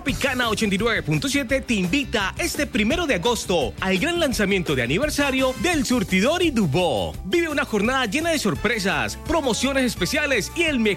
Tropicana 89.7 te invita este 1 de agosto al gran lanzamiento de aniversario del Surtidor y Dubó. Vive una jornada llena de sorpresas, promociones especiales y el mejor